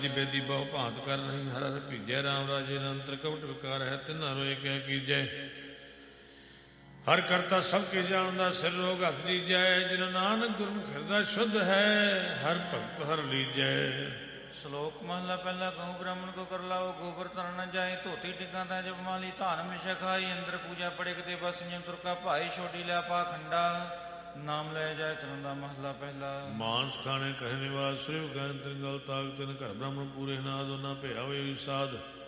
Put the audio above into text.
ਦੀ ਬੇਦੀ ਬਹੁ ਭਾਂਤ ਕਰ ਰਹੀ ਹਰ ਹਰ ਭੀਜੈ ਰਾਮ ਰਾਜੇ ਨੰਤਰ ਕਵਟ ਵਿਕਾਰ ਹੈ ਤਿੰਨਾ ਰੋਏ ਕਹਿ ਕੀਜੈ ਹਰ ਕਰਤਾ ਸਭ ਕੇ ਜਾਣਦਾ ਸਿਰ ਰੋਗ ਹੱਥ ਦੀਜੈ ਜਿਨ ਨਾਨਕ ਗੁਰਮੁਖ ਹਿਰਦਾ ਸ਼ੁੱਧ ਹੈ ਹਰ ਭਗਤ ਹਰ ਲੀਜੈ। ਸ਼ਲੋਕ ਮਹਲਾ ਪਹਿਲਾ ਕਹੂੰ ਬ੍ਰਾਹਮਣ ਕੋ ਕਰ ਲਾਓ ਗੋਬਰ ਤਨ ਨ ਜਾਏ ਧੋਤੀ ਟਿਕਾਂ ਤਾਂ ਜਬ ਮਾਲੀ ਧਾਨ ਮਿਸ਼ਾ ਖਾਈ ਇੰਦਰ ਪੂਜਾ ਪੜੇ ਕਿਤੇ ਬਸ ਜਿਮ ਤੁਰਕਾ ਭਾਈ ਛੋਟੀ ਲਿਆ ਪਾ ਖੰਡਾ ਨਾਮ ਲੈ ਜਾਏ ਤਰਨ ਦਾ ਮਹਲਾ ਪਹਿਲਾ। ਮਾਨਸ ਖਾਣੇ ਕਹਿ ਨਿਵਾਸ ਸ੍ਰੀ ਗਨ ਤ੍ਰਿੰਗਲ ਤਾਕ ਤਿਨ ਘਰ ਬ੍ਰਾਹਮਣ ਪੂਰੇ ਨਾਦ ਨਾ ਭਿਆ ਹੋਏ ਸਾਧ